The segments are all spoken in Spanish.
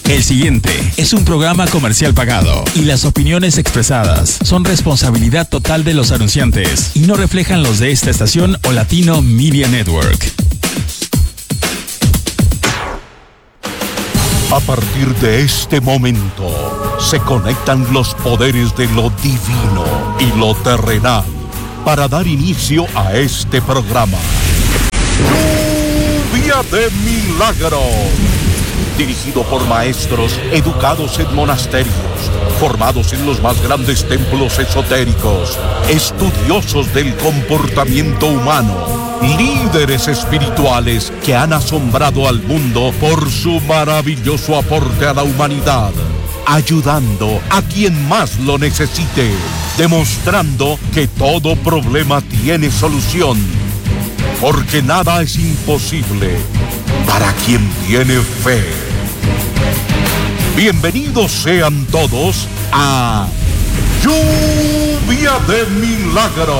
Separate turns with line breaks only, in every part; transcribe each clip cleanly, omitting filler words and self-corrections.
El siguiente es un programa comercial pagado y las opiniones expresadas son responsabilidad total de los anunciantes y no reflejan los de esta estación o Latino Media Network.
A partir de este momento se conectan los poderes de lo divino y lo terrenal para dar inicio a este programa. Lluvia de Milagros. Dirigido por maestros educados en monasterios, formados en los más grandes templos esotéricos, estudiosos del comportamiento humano, líderes espirituales que han asombrado al mundo por su maravilloso aporte a la humanidad, ayudando a quien más lo necesite, demostrando que todo problema tiene solución, porque nada es imposible para quien tiene fe. Bienvenidos sean todos a Lluvia de Milagros.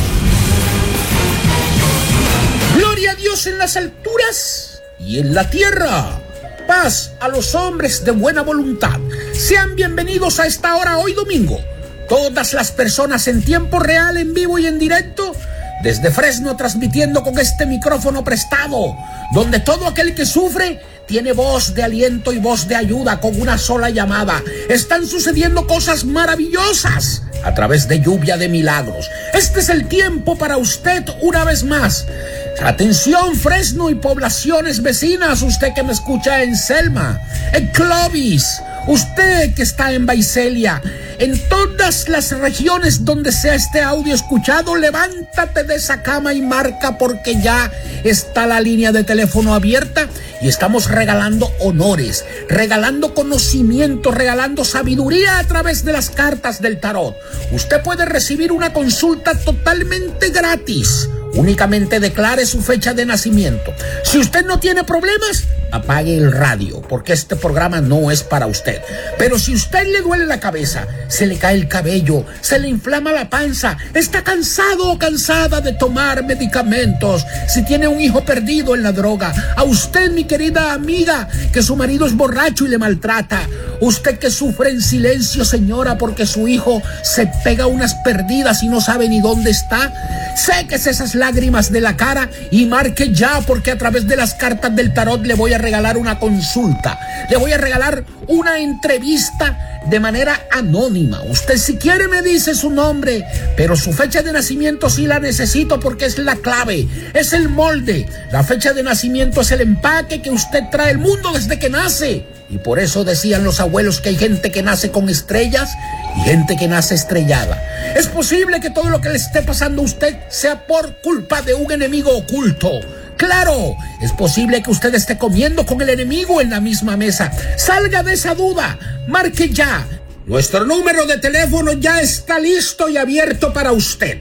Gloria a Dios en las alturas y en la tierra. Paz a los hombres de buena voluntad. Sean bienvenidos a esta hora hoy domingo. Todas las personas en tiempo real, en vivo y en directo, desde Fresno transmitiendo con este micrófono prestado, donde todo aquel que sufre tiene voz de aliento y voz de ayuda con una sola llamada. Están sucediendo cosas maravillosas a través de Lluvia de Milagros. Este es el tiempo para usted una vez más. Atención, Fresno y poblaciones vecinas, usted que me escucha en Selma, en Clovis, usted que está en Visalia, en todas las regiones donde sea este audio escuchado, levántate de esa cama y marca, porque ya está la línea de teléfono abierta y estamos regalando honores, regalando conocimiento, regalando sabiduría a través de las cartas del tarot. Usted puede recibir una consulta totalmente gratis. Únicamente declare su fecha de nacimiento. Si usted no tiene problemas, apague el radio, porque este programa no es para usted. Pero si usted le duele la cabeza, se le cae el cabello, se le inflama la panza, está cansado o cansada de tomar medicamentos, si tiene un hijo perdido en la droga, a usted, mi querida amiga, que su marido es borracho y le maltrata, usted que sufre en silencio, señora, porque su hijo se pega unas perdidas y no sabe ni dónde está, séquese esas lágrimas de la cara y marque ya, porque a través de las cartas del tarot le voy a regalar una consulta, le voy a regalar una entrevista de manera anónima. Usted, si quiere, me dice su nombre, pero su fecha de nacimiento sí la necesito, porque es la clave, es el molde. La fecha de nacimiento es el empaque que usted trae al mundo desde que nace. Y por eso decían los abuelos que hay gente que nace con estrellas y gente que nace estrellada. Es posible que todo lo que le esté pasando a usted sea por culpa de un enemigo oculto. Claro, es posible que usted esté comiendo con el enemigo en la misma mesa. Salga de esa duda, marque ya. Nuestro número de teléfono ya está listo y abierto para usted.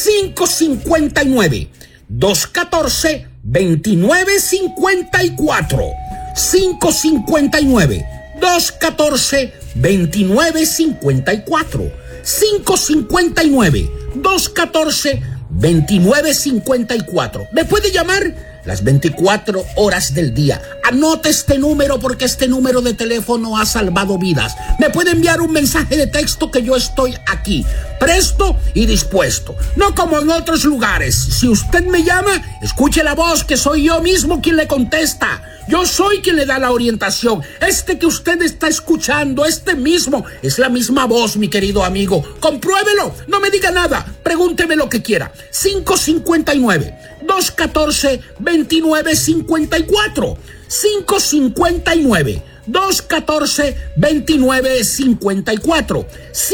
559-214-2954. 559-214-2954. 559-214-2954. Me puede llamar las 24 horas del día. Anote este número, porque este número de teléfono ha salvado vidas. Me puede enviar un mensaje de texto, que yo estoy aquí, presto y dispuesto. No como en otros lugares. Si usted me llama, escuche la voz, que soy yo mismo quien le contesta. Yo soy quien le da la orientación. Este que usted está escuchando, este mismo, es la misma voz, mi querido amigo. Compruébelo, no me diga nada, pregúnteme lo que quiera. 559-214-2954. 559-214-2954.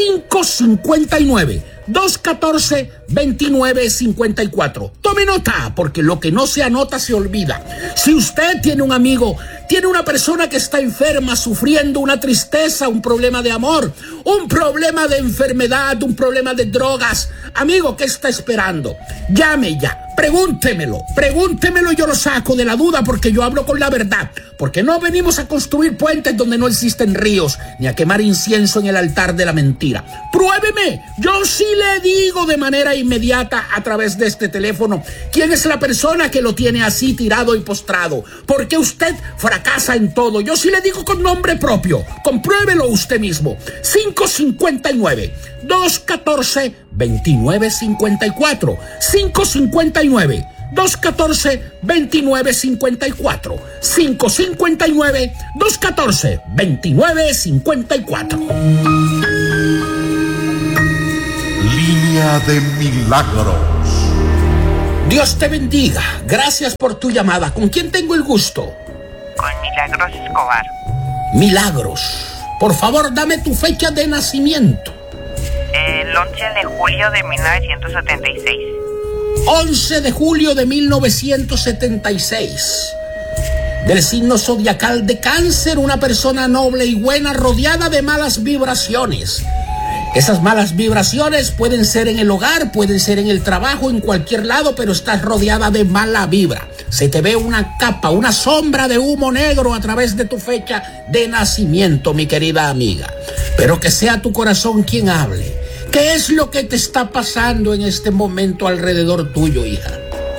559-214-2954. Tome nota, porque lo que no se anota se olvida. Si usted tiene un amigo, tiene una persona que está enferma, sufriendo una tristeza, un problema de amor, un problema de enfermedad, un problema de drogas, amigo, ¿qué está esperando? Llame ya. Pregúntemelo, yo lo saco de la duda, porque yo hablo con la verdad, porque no venimos a construir puentes donde no existen ríos, ni a quemar incienso en el altar de la mentira. Pruébeme, yo sí le digo de manera inmediata a través de este teléfono quién es la persona que lo tiene así tirado y postrado. Porque usted fracasa en todo. Yo sí le digo con nombre propio. Compruébelo usted mismo. 559-214-2954. 559-214-2954. 559-214-2954.
Línea de Milagros.
Dios te bendiga. Gracias por tu llamada. ¿Con quién tengo el gusto?
Con Milagros Escobar.
Milagros. Por favor, dame tu fecha de nacimiento.
El 11 de julio de 1976.
11 de julio de 1976. Del signo zodiacal de Cáncer, una persona noble y buena rodeada de malas vibraciones. Esas malas vibraciones pueden ser en el hogar, pueden ser en el trabajo, en cualquier lado, pero estás rodeada de mala vibra. Se te ve una capa, una sombra de humo negro a través de tu fecha de nacimiento, mi querida amiga. Pero que sea tu corazón quien hable. ¿Qué es lo que te está pasando en este momento alrededor tuyo, hija?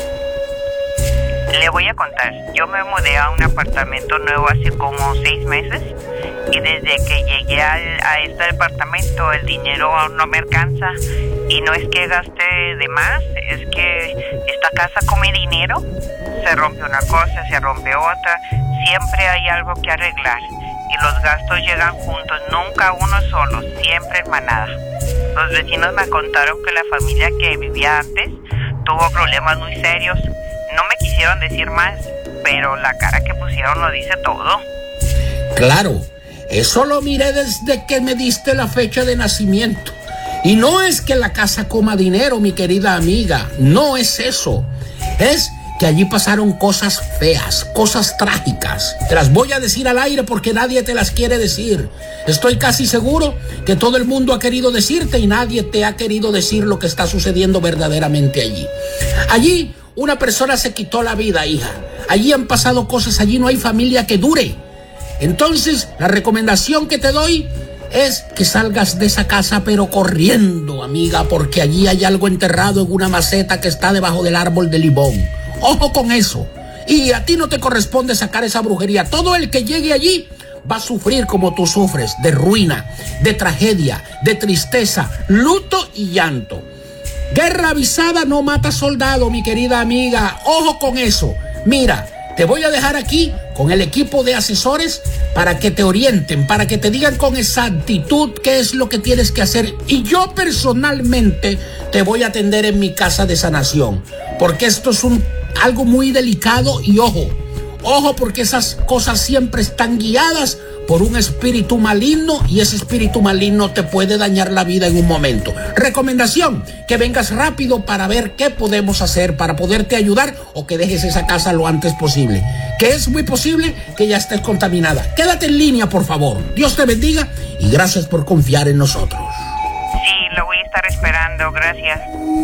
Le voy a contar. Yo me mudé a un apartamento nuevo hace como 6 meses. Y desde que llegué a este departamento el dinero no me alcanza. Y no es que gaste de más, es que esta casa come dinero. Se rompe una cosa, se rompe otra. Siempre hay algo que arreglar. Y los gastos llegan juntos, nunca uno solo, siempre en manada. Los vecinos me contaron que la familia que vivía antes tuvo problemas muy serios. No me quisieron decir más, pero la cara que pusieron lo dice todo.
Claro. Eso lo miré desde que me diste la fecha de nacimiento. Y no es que la casa coma dinero, mi querida amiga. No es eso. Es que allí pasaron cosas feas, cosas trágicas. Te las voy a decir al aire porque nadie te las quiere decir. Estoy casi seguro que todo el mundo ha querido decirte y nadie te ha querido decir lo que está sucediendo verdaderamente allí. Allí una persona se quitó la vida, hija. Allí han pasado cosas, allí no hay familia que dure. Entonces, la recomendación que te doy es que salgas de esa casa, pero corriendo, amiga, porque allí hay algo enterrado en una maceta que está debajo del árbol de limón. Ojo con eso. Y a ti no te corresponde sacar esa brujería. Todo el que llegue allí va a sufrir como tú sufres, de ruina, de tragedia, de tristeza, luto y llanto. Guerra avisada no mata soldado, mi querida amiga. Ojo con eso. Mira, te voy a dejar aquí con el equipo de asesores para que te orienten, para que te digan con exactitud qué es lo que tienes que hacer. Y yo personalmente te voy a atender en mi casa de sanación, porque esto es algo muy delicado y ojo porque esas cosas siempre están guiadas por un espíritu maligno y ese espíritu maligno te puede dañar la vida en un momento. Recomendación, que vengas rápido para ver qué podemos hacer para poderte ayudar o que dejes esa casa lo antes posible, que es muy posible que ya estés contaminada. Quédate en línea, por favor. Dios te bendiga y gracias por confiar en nosotros.
Sí, lo voy a estar esperando. Gracias.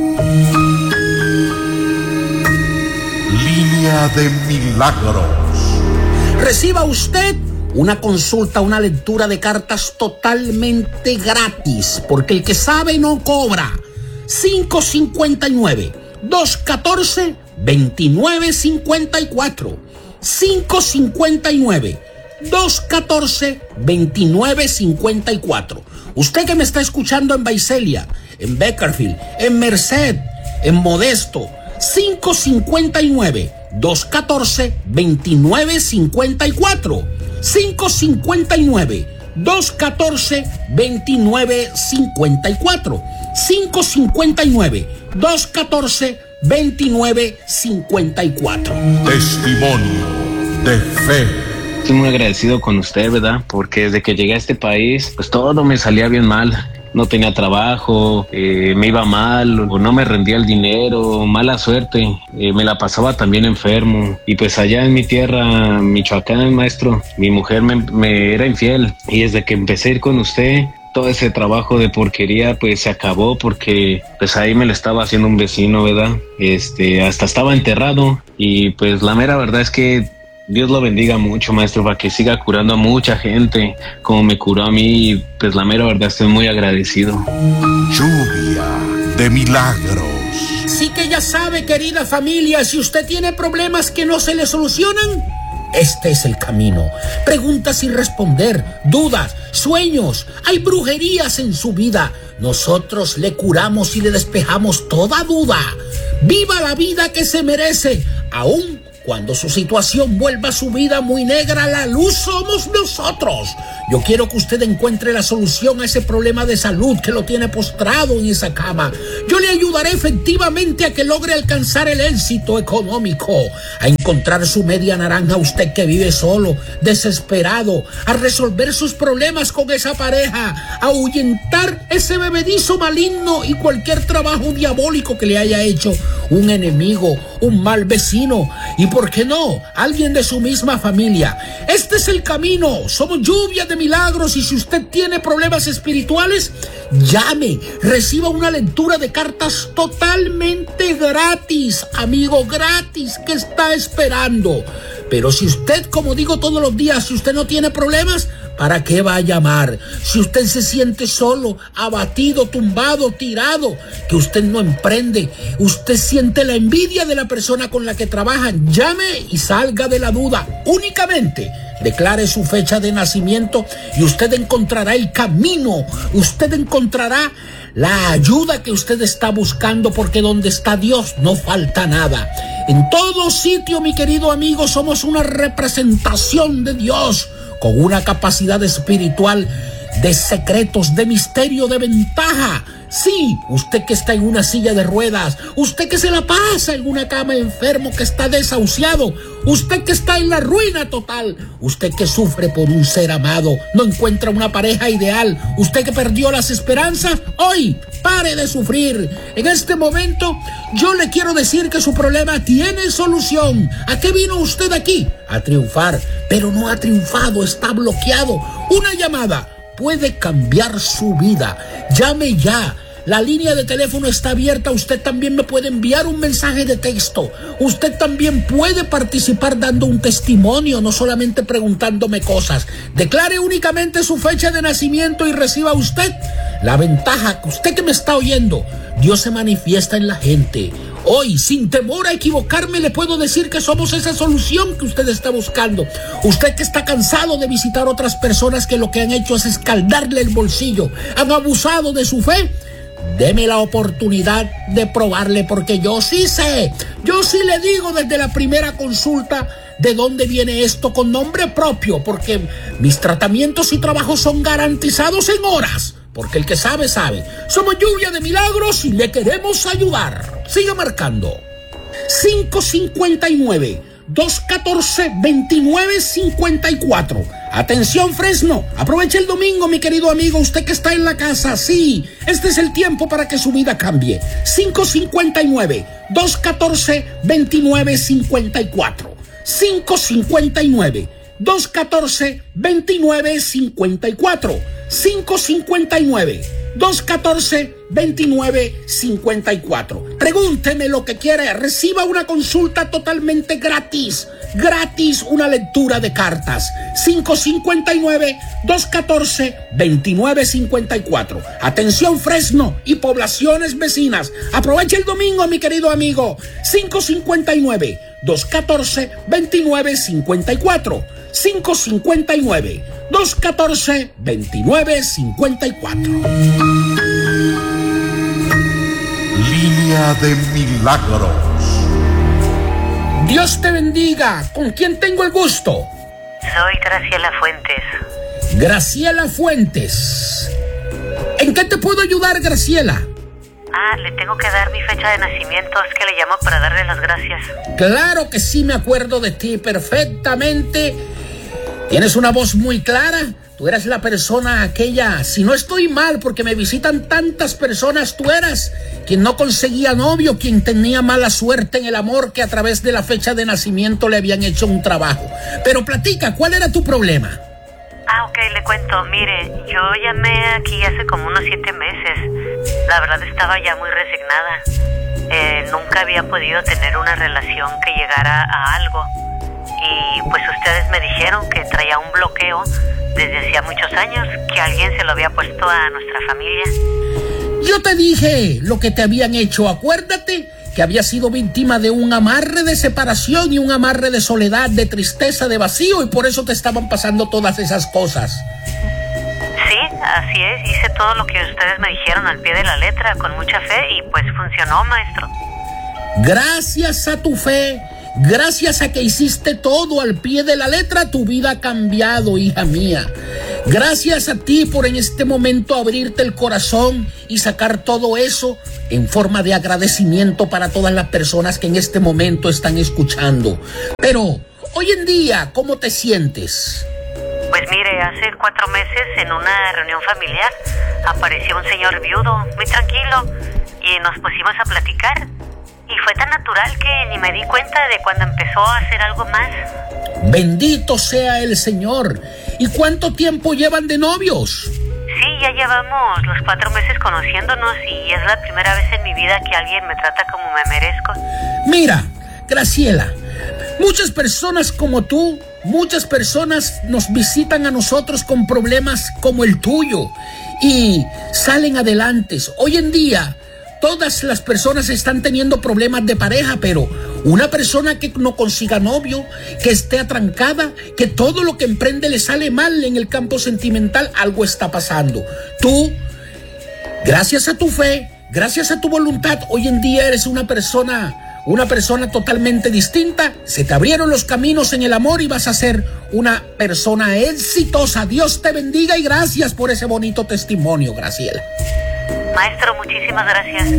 Línea de Milagros.
Reciba usted una consulta, una lectura de cartas totalmente gratis, porque el que sabe no cobra. 559-214-2954. 559-214-2954. Usted que me está escuchando en Visalia, en Beckerfield, en Merced, en Modesto, 559-214-2954. 559-214-2954. 559-214-2954.
Testimonio de fe.
Estoy muy agradecido con usted, ¿verdad? Porque desde que llegué a este país, pues todo me salía bien mal. No tenía trabajo, me iba mal, o no me rendía el dinero, mala suerte, me la pasaba también enfermo. Y pues allá en mi tierra, Michoacán, maestro, mi mujer me era infiel. Y desde que empecé a ir con usted, todo ese trabajo de porquería pues se acabó, porque pues ahí me lo estaba haciendo un vecino, ¿verdad? Hasta estaba enterrado. Y pues la mera verdad es que Dios lo bendiga mucho, maestro, para que siga curando a mucha gente, como me curó a mí. Pues la mera verdad, estoy muy agradecido.
Lluvia de milagros.
Sí que ya sabe, querida familia, si usted tiene problemas que no se le solucionan, este es el camino. Preguntas sin responder, dudas, sueños, hay brujerías en su vida. Nosotros le curamos y le despejamos toda duda. Viva la vida que se merece, aún cuando su situación vuelva su vida muy negra. La luz somos nosotros. Yo quiero que usted encuentre la solución a ese problema de salud que lo tiene postrado en esa cama. Yo le ayudaré efectivamente a que logre alcanzar el éxito económico, a encontrar su media naranja, usted que vive solo, desesperado, a resolver sus problemas con esa pareja, a ahuyentar ese bebedizo maligno y cualquier trabajo diabólico que le haya hecho un enemigo, un mal vecino y, ¿por qué no?, alguien de su misma familia. Este es el camino. Somos Lluvia de Milagros, y si usted tiene problemas espirituales, llame, reciba una lectura de cartas totalmente gratis, amigo, gratis, que está esperando. Pero si usted, como digo todos los días, si usted no tiene problemas, ¿para qué va a llamar? Si usted se siente solo, abatido, tumbado, tirado, que usted no emprende, usted siente la envidia de la persona con la que trabaja, llame y salga de la duda. Únicamente declare su fecha de nacimiento y usted encontrará el camino, usted encontrará la ayuda que usted está buscando, porque donde está Dios no falta nada. En todo sitio, mi querido amigo, somos una representación de Dios, con una capacidad espiritual de secretos, de misterio, de ventaja. Sí, usted que está en una silla de ruedas, usted que se la pasa en una cama enfermo, que está desahuciado, usted que está en la ruina total, usted que sufre por un ser amado, no encuentra una pareja ideal, usted que perdió las esperanzas, hoy pare de sufrir. En este momento yo le quiero decir que su problema tiene solución. ¿A qué vino usted aquí? A triunfar, pero no ha triunfado, está bloqueado. Una llamada puede cambiar su vida. Llame ya. La línea de teléfono está abierta. Usted también me puede enviar un mensaje de texto. Usted también puede participar dando un testimonio, no solamente preguntándome cosas. Declare únicamente su fecha de nacimiento y reciba usted la ventaja. Que usted que me está oyendo, Dios se manifiesta en la gente. Hoy, sin temor a equivocarme, le puedo decir que somos esa solución que usted está buscando. Usted que está cansado de visitar otras personas que lo que han hecho es escaldarle el bolsillo, han abusado de su fe, deme la oportunidad de probarle, porque yo sí sé, yo sí le digo desde la primera consulta de dónde viene esto con nombre propio, porque mis tratamientos y trabajos son garantizados en horas. Porque el que sabe, sabe. Somos Lluvia de Milagros y le queremos ayudar. Siga marcando. 559-214-2954. Atención, Fresno. Aproveche el domingo, mi querido amigo. Usted que está en la casa. Sí, este es el tiempo para que su vida cambie. 559-214-2954. 559-214-2954. 559-214-2954. Pregúnteme lo que quiera. Reciba una consulta totalmente gratis. Gratis, una lectura de cartas. 559-214-2954. Atención, Fresno y poblaciones vecinas. Aproveche el domingo, mi querido amigo. 559-214-2954. 559-214-2954.
Línea de Milagros.
Dios te bendiga. ¿Con quién tengo el gusto?
Soy Graciela Fuentes.
Graciela Fuentes. ¿En qué te puedo ayudar, Graciela?
Le tengo que dar mi fecha de nacimiento. Es que le llamo para darle las gracias.
Claro que sí, me acuerdo de ti perfectamente. Tienes una voz muy clara. Tú eras la persona aquella, si no estoy mal, porque me visitan tantas personas, tú eras quien no conseguía novio, quien tenía mala suerte en el amor, que a través de la fecha de nacimiento le habían hecho un trabajo. Pero platica, ¿cuál era tu problema?
Ok, le cuento. Mire, yo llamé aquí hace como unos 7 meses. La verdad estaba ya muy resignada. Nunca había podido tener una relación que llegara a algo.
y pues ustedes me dijeron que traía un bloqueo desde hacía muchos años, que alguien se lo había puesto a nuestra familia.
Yo te dije lo que te habían hecho, acuérdate que había sido víctima de un amarre de separación y un amarre de soledad, de tristeza, de vacío, y por eso te estaban pasando todas esas cosas.
Sí, así es, hice todo lo que ustedes me dijeron al pie de la letra, con mucha fe, y pues funcionó, maestro.
Gracias a tu fe, gracias a que hiciste todo al pie de la letra, tu vida ha cambiado, hija mía. Gracias a ti por en este momento abrirte el corazón y sacar todo eso en forma de agradecimiento para todas las personas que en este momento están escuchando. Pero, hoy en día, ¿cómo te sientes?
Pues mire, hace 4 meses en una reunión familiar apareció un señor viudo, muy tranquilo, y nos pusimos a platicar. Y fue tan natural que ni me di cuenta de cuando empezó a hacer algo más.
Bendito sea el Señor. ¿Y cuánto tiempo llevan de novios?
Sí, ya llevamos los 4 meses conociéndonos y es la primera vez en mi vida que alguien me trata como me merezco.
Mira, Graciela, muchas personas como tú, muchas personas nos visitan a nosotros con problemas como el tuyo y salen adelante. Hoy en día, todas las personas están teniendo problemas de pareja, pero una persona que no consiga novio, que esté atrancada, que todo lo que emprende le sale mal en el campo sentimental, algo está pasando. Tú, gracias a tu fe, gracias a tu voluntad, hoy en día eres una persona totalmente distinta. Se te abrieron los caminos en el amor y vas a ser una persona exitosa. Dios te bendiga y gracias por ese bonito testimonio, Graciela.
Maestro, muchísimas gracias.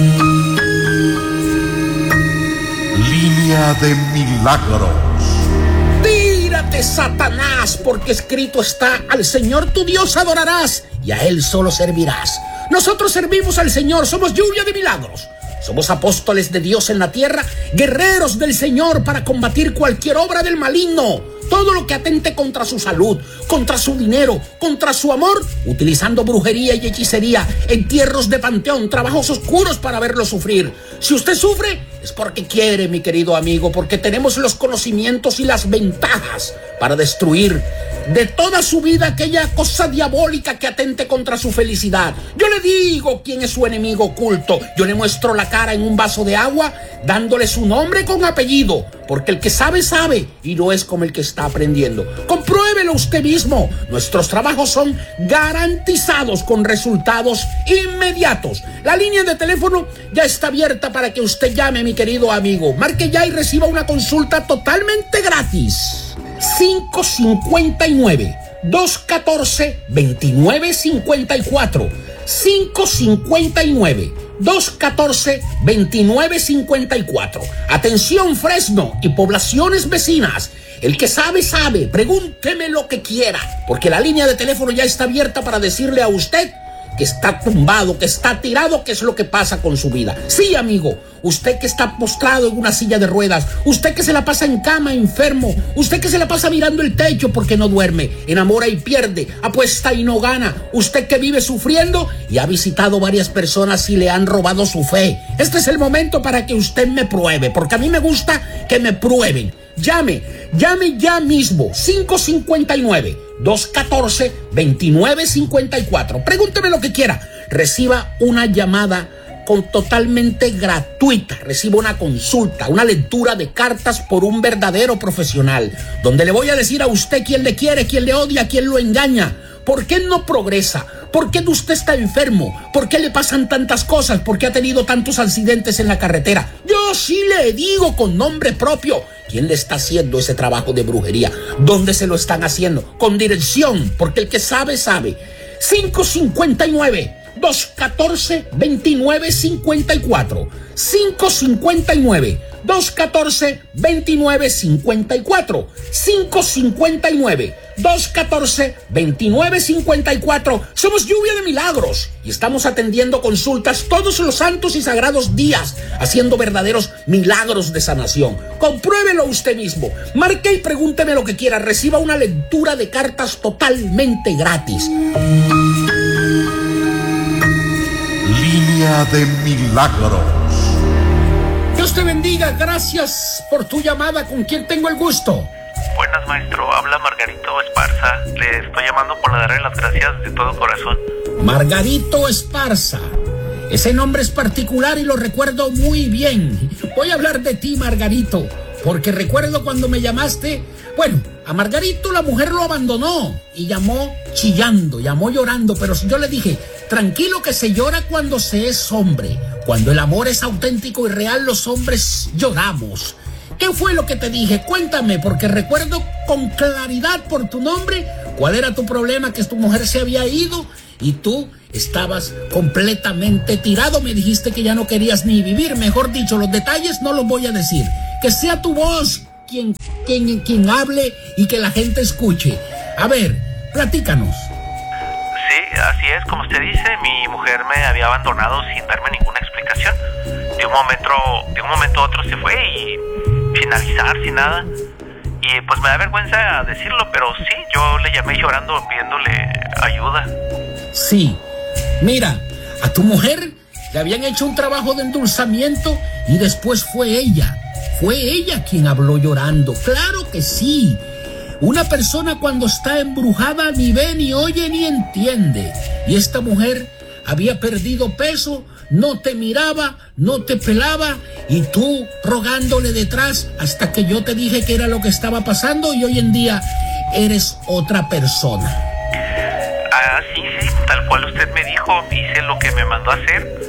Línea de milagros.
Tírate, Satanás, porque escrito está: al Señor tu Dios adorarás y a Él solo servirás. Nosotros servimos al Señor, somos lluvia de milagros. Somos apóstoles de Dios en la tierra, guerreros del Señor para combatir cualquier obra del maligno. Todo lo que atente contra su salud, contra su dinero, contra su amor, utilizando brujería y hechicería, entierros de panteón, trabajos oscuros para verlo sufrir. Si usted sufre, es porque quiere, mi querido amigo, porque tenemos los conocimientos y las ventajas para destruir de toda su vida aquella cosa diabólica que atente contra su felicidad. Yo le digo quién es su enemigo oculto. Yo le muestro la cara en un vaso de agua, dándole su nombre con apellido, porque el que sabe, sabe, y no es como el que está aprendiendo. Compruébelo usted mismo. Nuestros trabajos son garantizados con resultados inmediatos. La línea de teléfono ya está abierta para que usted llame, mi querido amigo. Marque ya y reciba una consulta totalmente gratis. 559-214-2954. 559-214-2954. Atención, Fresno y poblaciones vecinas. El que sabe, sabe. Pregúnteme lo que quiera, porque la línea de teléfono ya está abierta para decirle a usted que está tumbado, que está tirado, qué es lo que pasa con su vida. Sí, amigo, usted que está postrado en una silla de ruedas, usted que se la pasa en cama enfermo, usted que se la pasa mirando el techo porque no duerme, enamora y pierde, apuesta y no gana, usted que vive sufriendo y ha visitado varias personas y le han robado su fe. Este es el momento para que usted me pruebe, porque a mí me gusta que me prueben. Llame ya mismo. 559-214-2954. Pregúnteme lo que quiera. Reciba una llamada totalmente gratuita. Reciba una consulta, una lectura de cartas por un verdadero profesional, donde le voy a decir a usted quién le quiere, quién le odia, quién lo engaña. ¿Por qué no progresa? ¿Por qué usted está enfermo? ¿Por qué le pasan tantas cosas? ¿Por qué ha tenido tantos accidentes en la carretera? Yo sí le digo con nombre propio quién le está haciendo ese trabajo de brujería, dónde se lo están haciendo, con dirección, porque el que sabe, sabe. 559-214-2954. 559-214-2954. 559-214-2954. Somos Lluvia de Milagros y estamos atendiendo consultas todos los santos y sagrados días, haciendo verdaderos milagros de sanación. Compruébelo usted mismo. Marque y pregúnteme lo que quiera. Reciba una lectura de cartas totalmente gratis.
Línea de milagros.
Yo Dios te bendiga, gracias por tu llamada. ¿Con quién tengo el gusto?
Buenas, maestro, habla Margarito Esparza. Le estoy llamando para darle las gracias de todo corazón.
Margarito Esparza. Ese nombre es particular y lo recuerdo muy bien. Voy a hablar de ti, Margarito, porque recuerdo cuando me llamaste. Bueno, a Margarito la mujer lo abandonó y llamó chillando, llamó llorando, pero yo le dije, tranquilo que se llora cuando se es hombre. Cuando el amor es auténtico y real, los hombres lloramos. ¿Qué fue lo que te dije? Cuéntame, porque recuerdo con claridad por tu nombre cuál era tu problema, que tu mujer se había ido y tú estabas completamente tirado. Me dijiste que ya no querías ni vivir. Mejor dicho, los detalles no los voy a decir. Que sea tu voz quien hable y que la gente escuche. A ver, platícanos.
Sí, así es, como usted dice, mi mujer me había abandonado sin darme ninguna explicación. De un momento a otro se fue y sin avisar, sin nada. Y pues me da vergüenza decirlo, pero sí, yo le llamé llorando pidiéndole ayuda.
Sí, mira, a tu mujer le habían hecho un trabajo de endulzamiento y después fue ella quien habló llorando. Claro que sí. Una persona cuando está embrujada ni ve, ni oye, ni entiende. Y esta mujer había perdido peso, no te miraba, no te pelaba, y tú rogándole detrás hasta que yo te dije que era lo que estaba pasando, y hoy en día eres otra persona.
Ah, sí, tal cual usted me dijo, hice lo que me mandó a hacer,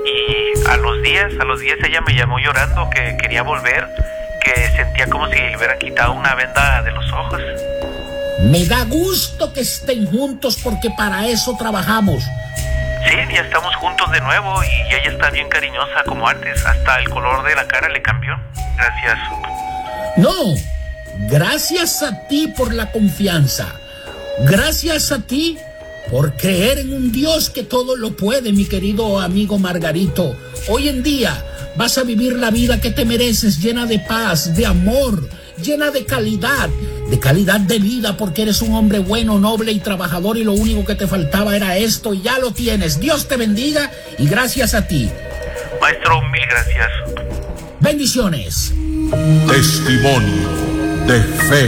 y a los días ella me llamó llorando que quería volver, que sentía como si le hubieran quitado una venda de los ojos.
Me da gusto que estén juntos porque para eso trabajamos.
Sí, ya estamos juntos de nuevo y ella está bien cariñosa como antes. Hasta el color de la cara le cambió. Gracias.
No, gracias a ti por la confianza. Gracias a ti por creer en un Dios que todo lo puede, mi querido amigo Margarito. Hoy en día vas a vivir la vida que te mereces, llena de paz, de amor, llena de calidad de vida, porque eres un hombre bueno, noble y trabajador, y lo único que te faltaba era esto, y ya lo tienes. Dios te bendiga y gracias a ti.
Maestro, mil gracias.
Bendiciones.
Testimonio de fe.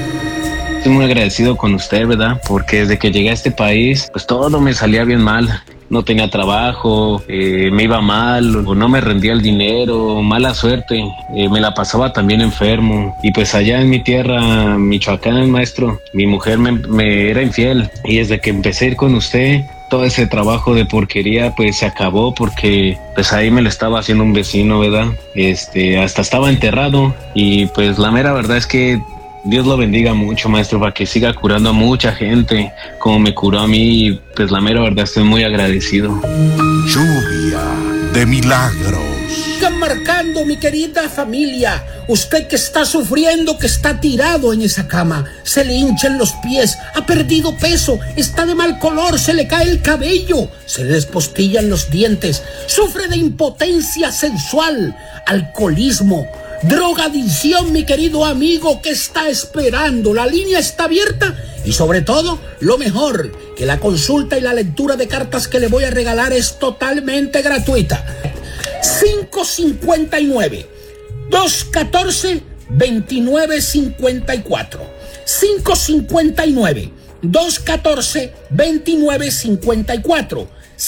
Estoy muy agradecido con usted, ¿verdad? Porque desde que llegué a este país, pues todo me salía bien mal. No tenía trabajo, me iba mal, o no me rendía el dinero, mala suerte, me la pasaba también enfermo. Y pues allá en mi tierra, Michoacán, maestro, mi mujer me era infiel. Y desde que empecé a ir con usted, todo ese trabajo de porquería pues se acabó, porque pues ahí me lo estaba haciendo un vecino, ¿verdad? Hasta estaba enterrado. Y pues la mera verdad es que Dios lo bendiga mucho, maestro, para que siga curando a mucha gente como me curó a mí. Pues la mera verdad estoy muy agradecido.
Lluvia de milagros.
Sigan marcando, mi querida familia. Usted que está sufriendo, que está tirado en esa cama, se le hinchan los pies, ha perdido peso, está de mal color, se le cae el cabello, se le despostillan los dientes, sufre de impotencia sensual, alcoholismo, drogadicción, mi querido amigo, ¿qué está esperando? La línea está abierta y sobre todo, lo mejor, que la consulta y la lectura de cartas que le voy a regalar es totalmente gratuita. 559-214-2954. 559-214-2954.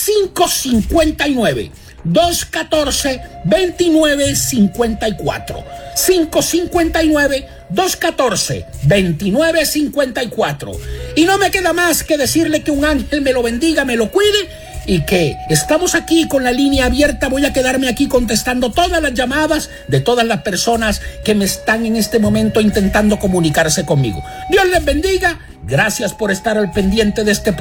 559-214-2954. 559-214-2954. Y no me queda más que decirle que un ángel me lo bendiga, me lo cuide, y que estamos aquí con la línea abierta. Voy a quedarme aquí contestando todas las llamadas de todas las personas que me están en este momento intentando comunicarse conmigo. Dios les bendiga. Gracias por estar al pendiente de este programa.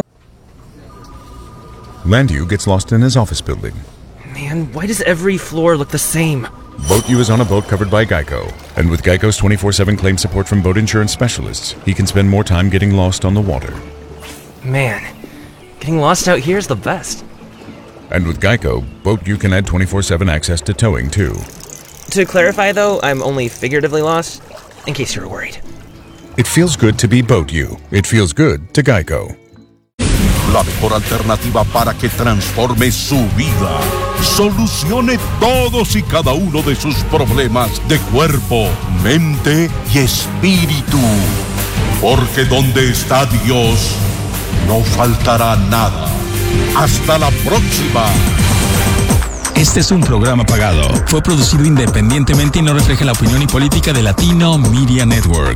Landu gets lost in his office building.
Man, why does every floor look the same?
Boat U is on a boat covered by Geico. And with Geico's 24/7 claim support from boat insurance specialists, he can spend more time getting lost on the water.
Man, getting lost out here is the best.
And with Geico, Boat U can add 24/7 access to towing too.
To clarify though, I'm only figuratively lost, in case you were worried.
It feels good to be Boat U. It feels good to Geico.
la mejor alternativa para que transforme su vida. Solucione todos y cada uno de sus problemas de cuerpo, mente y espíritu. Porque donde está Dios, no faltará nada. Hasta la próxima.
Este es un programa pagado. Fue producido independientemente y no refleja la opinión y política de Latino Media Network.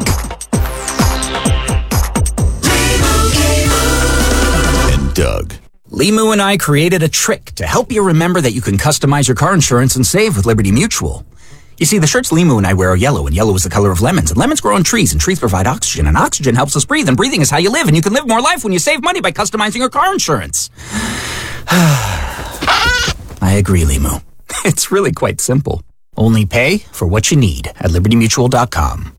And Doug. Limu and I created a trick to help you remember that you can customize your car insurance and save with Liberty Mutual. You see, the shirts Limu and I wear are yellow, and yellow is the color of lemons, and lemons grow on trees, and trees provide oxygen, and oxygen helps us breathe, and breathing is how you live, and you can live more life when you save money by customizing your car insurance. I agree, Limu. It's really quite simple. Only pay for what you need at LibertyMutual.com.